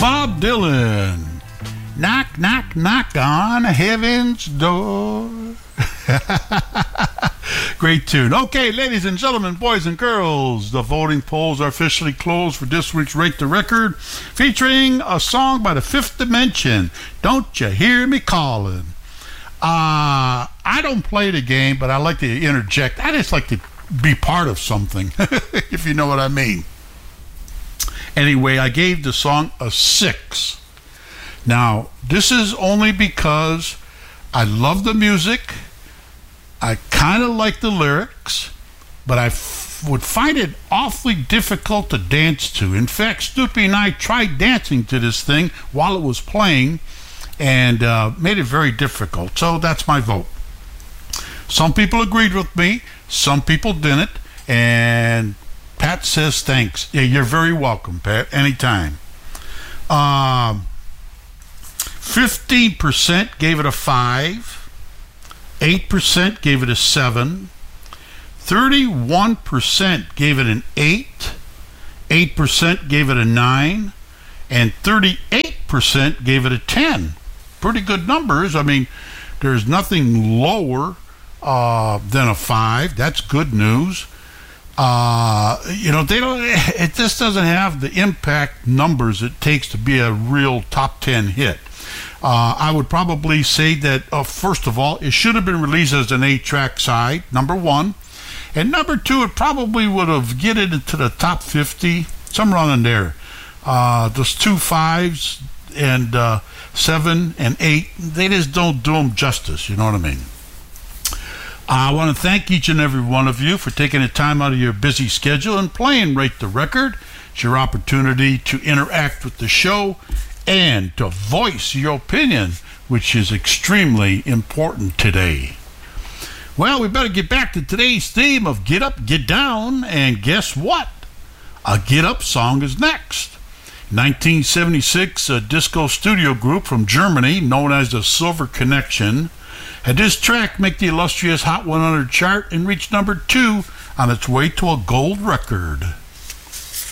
Bob Dylan. Knock, knock, knock on heaven's door. Great tune. Okay, ladies and gentlemen, boys and girls, the voting polls are officially closed for this week's Rate the Record, featuring a song by the Fifth Dimension, Don't You Hear Me Calling. I don't play the game, but I like to interject. I just like to be part of something, if you know what I mean. Anyway, I gave the song a 6. Now, this is only because I love the music. I kind of like the lyrics, but I would find it awfully difficult to dance to. In fact, Snoopy and I tried dancing to this thing while it was playing and made it very difficult. So that's my vote. Some people agreed with me, some people didn't, and Pat says thanks. Yeah, you're very welcome, Pat, anytime. 15% gave it a 5. 8% gave it a 7. 31% gave it an 8. 8% gave it a 9. And 38% gave it a 10. Pretty good numbers. I mean, there's nothing lower than a 5. That's good news. It just doesn't have the impact numbers it takes to be a real top 10 hit. I would probably say that, first of all, it should have been released as an 8-track side, number one. And number two, it probably would have get it into the top 50, somewhere around there. Those 2 5s and 7 and 8, they just don't do them justice, you know what I mean? I want to thank each and every one of you for taking the time out of your busy schedule and playing Rate the Record. It's your opportunity to interact with the show and to voice your opinion, which is extremely important today. Well, we better get back to today's theme of Get Up, Get Down, and guess what? A Get Up song is next. 1976, a disco studio group from Germany known as the Silver Connection had this track make the illustrious Hot 100 chart and reach number 2 on its way to a gold record.